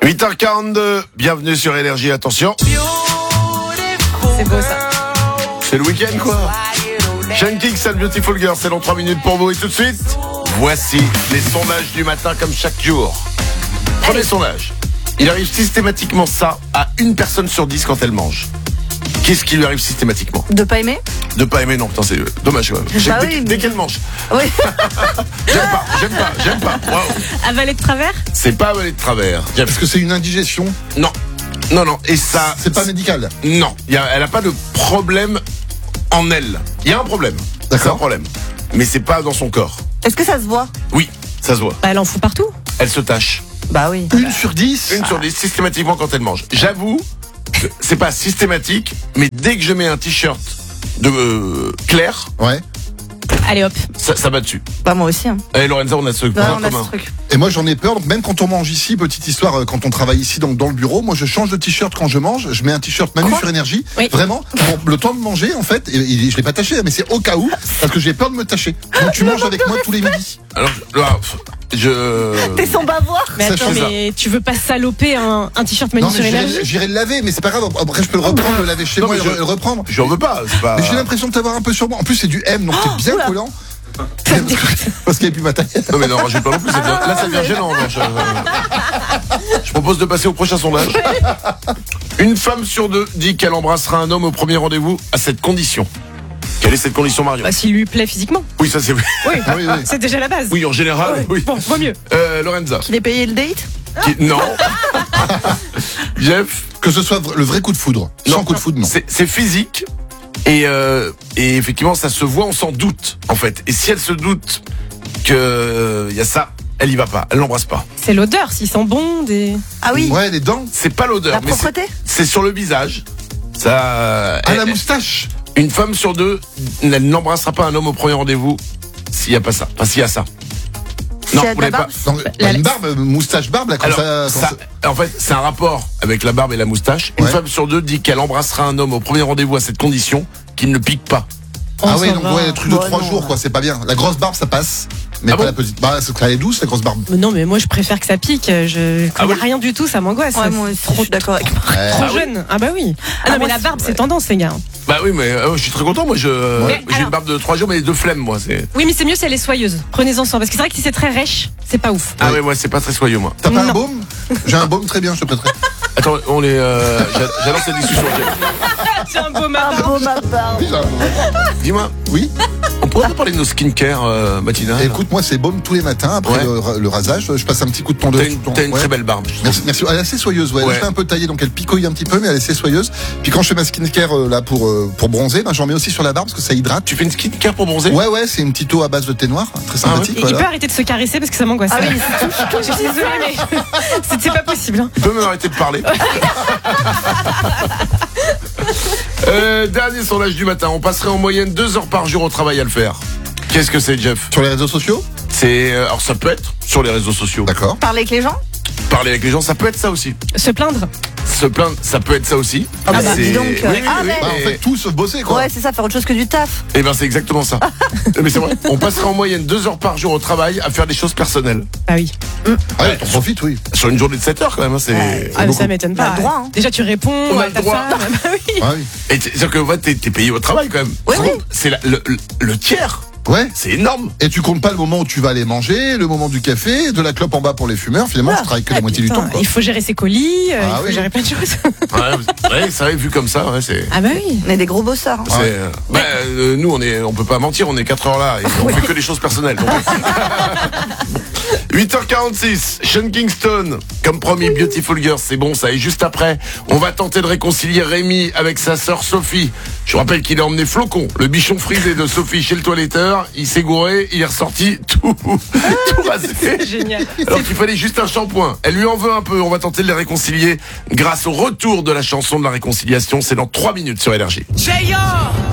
8h42, bienvenue sur Énergie, attention. C'est beau ça. C'est le week-end quoi. Sean Kicks and Beautiful Girl, c'est dans 3 minutes pour vous et tout de suite, voici les sondages du matin comme chaque jour. Premier sondage, il arrive systématiquement ça à une personne sur 10 quand elle mange. Qu'est-ce qui lui arrive systématiquement? De pas aimer? De pas aimer, non, putain, c'est dommage quand même. Bah Dès, oui, mais- dès qu'elle mange. Oui. J'aime pas. Waouh. Avaler de travers? C'est pas avaler de travers. Est-ce que c'est une indigestion? Non. Et ça, C'est pas médical. non. Elle a pas de problème en elle. Il y a un problème. D'accord. C'est un problème. Mais c'est pas dans son corps. Est-ce que ça se voit? Oui, ça se voit. Bah, elle en fout partout. Elle se tâche. Bah oui. 1 sur 10. Une sur 10 systématiquement quand elle mange. J'avoue que c'est pas systématique, mais dès que je mets un t-shirt de clair, Ouais. Allez hop. ça va dessus. Bah moi aussi. Hein. Et Lorenza, on a ce Non, point on a commun. ce truc. Et moi j'en ai peur, donc même quand on mange ici, petite histoire, quand on travaille ici donc dans le bureau, moi je change de t-shirt quand je mange, je mets un t-shirt Manu Quoi sur énergie, Oui. vraiment, bon, le temps de manger en fait, je l'ai pas taché, mais c'est au cas où, parce que j'ai peur de me tacher. Donc tu manges avec moi tous les midis. Alors, là, je... T'es sans bavoir. Mais Ça attends, change mais tu veux pas saloper un t-shirt Manu Non sur mais énergie? j'irai le laver, mais c'est pas grave, après je peux le reprendre, le laver chez Non, moi mais et le reprendre. J'en veux pas, c'est pas... Mais j'ai l'impression de t'avoir un peu sur moi. En plus c'est du M, donc c'est bien oula. collant. Parce qu'il n'y a plus ma taille. Non mais non, rajoute pas non plus, là ça devient gênant. Je propose de passer au prochain sondage. Une femme sur 2 dit qu'elle embrassera un homme au premier rendez-vous à cette condition. Quelle est cette condition, Marion? Bah, s'il lui plaît physiquement. Oui, ça c'est... Oui, Ah oui, oui. c'est déjà la base. Oui, en général, Ouais. oui. Bon, vaut mieux. Lorenza. Il est payé le date? Non. Jeff. Que ce soit le vrai coup de foudre. Sans coup de foudre, non. C'est physique. Et effectivement, ça se voit, on s'en doute, en fait. Et si elle se doute que y a ça, elle y va pas, elle l'embrasse pas. C'est l'odeur, s'il sent bon, des... Ah oui. Ouais, les dents. C'est pas l'odeur, La mais propreté? c'est sur le visage. Ça. La moustache. Une femme sur 2, elle n'embrassera pas un homme au premier rendez-vous s'il y a pas ça. Enfin, s'il y a ça. Si elle a vous de la l'avez pas. barbe? Non, une barbe, moustache, barbe, là, quand Alors, ça. en fait, c'est un rapport avec la barbe et la moustache. Une Ouais. femme sur 2 dit qu'elle embrassera un homme au premier rendez-vous à cette condition qu'il ne pique pas. Ah Oh, oui, ça donc va. ouais, truc de Ouais, 3 non. jours, quoi, c'est pas bien. La grosse barbe, ça passe. Mais Ah pas bon la petite. Bah, elle est douce, la grosse barbe. Mais non, mais moi je préfère que ça pique. Quand il y a rien du tout, ça m'angoisse. Ouais, moi aussi, je suis d'accord avec Marc. Ouais. Trop jeune. Ah bah oui. Ah non, mais moi, la c'est- barbe, c'est ouais. tendance, les gars. Bah oui, mais je suis très content. Moi, j'ai alors- une barbe de 3 jours, mais de flemme, moi. Oui, mais c'est mieux si elle est soyeuse. Prenez-en soin. Parce que c'est vrai que si c'est très rêche, c'est pas ouf. Ah ouais, moi, c'est pas très soyeux, moi. T'as pas un Non. baume? J'ai un baume très bien, je te prêterai. Attends, on est. J'adore cette discussion. C'est un beau Ah matin. bon, ma barbe. Oui, j'ai un baume. Dis-moi, Oui. on pourrait pas parler de nos skincare matinales. Écoute, moi, c'est baume tous les matins après Ouais. le rasage. Je passe un petit coup de tondeuse. T'as une Ouais. très belle barbe. je trouve. Merci, merci. Elle est assez soyeuse, ouais. Ouais. Elle fait un peu taillée, donc elle picoille un petit peu, mais elle est assez soyeuse. Puis quand je fais ma skincare là pour bronzer, ben, j'en mets aussi sur la barbe parce que ça hydrate. Tu fais une skincare pour bronzer? Ouais, c'est une petite eau à base de thé noir, très sympathique. Et voilà. il peut arrêter de se caresser parce que ça m'angoisse. Ah oui, Je suis désolée, mais c'est pas possible. Hein. Tu peux même arrêter de parler. Dernier sondage du matin. On passerait en moyenne 2 heures par jour au travail à le faire. Qu'est-ce que c'est, Jeff? Sur les réseaux sociaux? C'est alors ça peut être sur les réseaux sociaux. D'accord. Parler avec les gens? Parler avec les gens, ça peut être ça aussi. Se plaindre. Se plaindre, ça peut être ça aussi. Ah bah, C'est- dis donc, oui, oui, ah oui, ouais. Bah, en et- fait, tout sauf bosser, quoi. Ouais, c'est ça, faire autre chose que du taf. Eh ben c'est exactement ça. Mais c'est vrai. On passerait en moyenne 2 heures par jour au travail à faire des choses personnelles. Ah oui. Ah ouais, t'en profites, oui. Sur une journée de 7 heures quand même. Hein, c'est... Ah, mais ça m'étonne On a pas. le droit, hein. Déjà, tu réponds On a à le ta droit. femme. Bah oui. Ah oui. Et c'est-à-dire que ouais, t'es payé au travail quand même. Oui, oui. C'est le tiers. Ouais. C'est énorme. Et tu comptes pas le moment où tu vas aller manger, le moment du café, de la clope en bas pour les fumeurs. Finalement, Ah. tu travailles que la Ah, moitié du putain, temps, quoi. il faut gérer ses colis, il Ah faut oui. gérer plein de choses. Ouais, c'est vrai, vu comme ça, ouais, c'est. Ah bah oui. On est des gros bossards. hein. C'est, nous, on peut pas mentir, on est 4 heures là et on fait que des choses personnelles. donc. 8h46, Sean Kingston, comme promis, Beautiful Girl, c'est bon ça. Et juste après, on va tenter de réconcilier Rémi avec sa sœur Sophie. Je vous rappelle qu'il a emmené Flocon, le bichon frisé de Sophie chez le toiletteur. Il s'est gouré, il est ressorti tout rasé. Génial. Alors qu'il fallait juste un shampoing. Elle lui en veut un peu. On va tenter de les réconcilier grâce au retour de la chanson de la réconciliation. C'est dans 3 minutes sur Énergie.